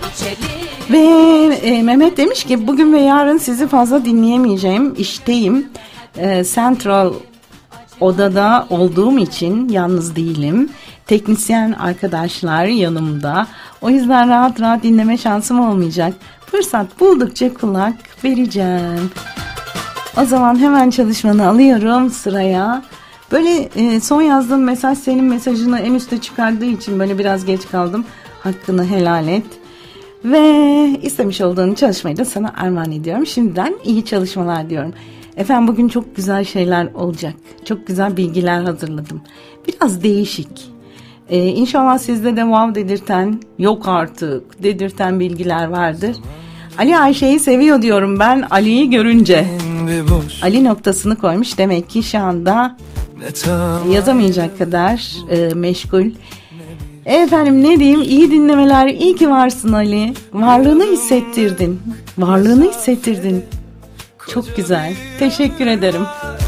Ve Mehmet demiş ki bugün ve yarın sizi fazla dinleyemeyeceğim, işteyim. Central odada olduğum için yalnız değilim. Teknisyen arkadaşlar yanımda. O yüzden rahat rahat dinleme şansım olmayacak. Fırsat buldukça kulak vereceğim. O zaman hemen çalışmanı alıyorum sıraya. Böyle son yazdığım mesaj senin mesajını en üste çıkardığı için böyle biraz geç kaldım. Hakkını helal et. Ve istemiş olduğun çalışmayı da sana armağan ediyorum. Şimdiden iyi çalışmalar diyorum. Efendim bugün çok güzel şeyler olacak. Çok güzel bilgiler hazırladım. Biraz değişik. İnşallah sizde de wow dedirten, yok artık dedirten bilgiler vardır. Ali Ayşe'yi seviyor diyorum ben Ali'yi görünce. Ali noktasını koymuş demek ki şu anda yazamayacak kadar meşgul. Efendim ne diyeyim, iyi dinlemeler, iyi ki varsın Ali. Varlığını hissettirdin. Varlığını hissettirdin. Çok güzel. Teşekkür ederim.